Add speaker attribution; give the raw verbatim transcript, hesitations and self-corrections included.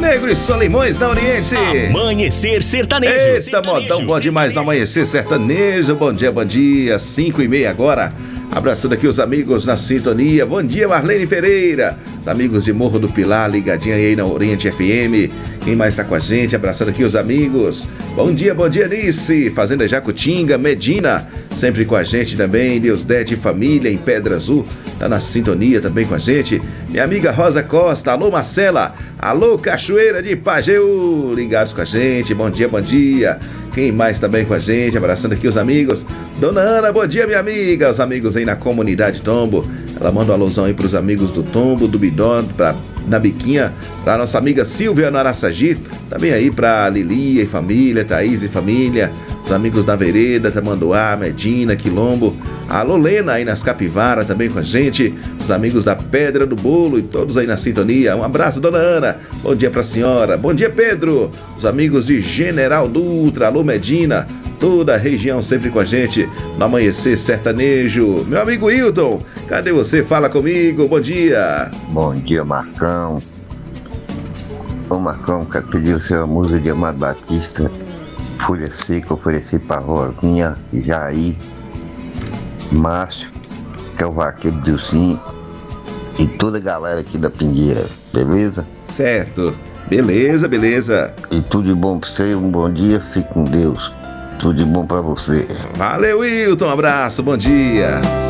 Speaker 1: Negro e Solimões na Oriente.
Speaker 2: Amanhecer Sertanejo.
Speaker 1: Eita,
Speaker 2: sertanejo.
Speaker 1: modão bom demais no Amanhecer Sertanejo. Bom dia, bom dia. Cinco e meia agora. Abraçando aqui os amigos na sintonia. Bom dia, Marlene Pereira. Os amigos de Morro do Pilar, ligadinha aí na Oriente F M. Quem mais tá com a gente? Abraçando aqui os amigos. Bom dia, bom dia, Nice. Fazenda Jacutinga, Medina. Sempre com a gente também. Deusdete Família em Pedra Azul. Tá na sintonia também com a gente. Minha amiga Rosa Costa. Alô, Marcela. Alô, Cachoeira de Pajeú. Ligados com a gente. Bom dia, bom dia. Quem mais também com a gente? Abraçando aqui os amigos. Dona Ana, bom dia, minha amiga. Os amigos aí na comunidade Tombo. Ela manda uma alusão aí pros amigos do Tombo, do Bidó, pra, na Biquinha, pra nossa amiga Silvia no Araçagi. Também aí pra Lilia e família, Thaís e família. Os amigos da Vereda, Tamanduá, Medina, Quilombo. A Lolena aí nas Capivara também com a gente. Os amigos da Pedra do Bolo e todos aí na sintonia. Um abraço, Dona Ana. Bom dia pra senhora. Bom dia, Pedro. Os amigos de General Dutra. Alô, Medina. Toda a região sempre com a gente no Amanhecer Sertanejo. Meu amigo Hilton, cadê você? Fala comigo. Bom dia.
Speaker 3: Bom dia, Marcão. Ô, Marcão, quero pedir o seu música de Amado Batista. Folha Seca, ofereci pra Rosinha, Jair, Márcio, que é o vaqueiro Dilcim, e toda a galera aqui da Pingueira, beleza?
Speaker 1: Certo, beleza, beleza.
Speaker 3: E tudo de bom pra você, um bom dia, fique com Deus. Tudo de bom pra você.
Speaker 1: Valeu, Hilton, um abraço, bom dia.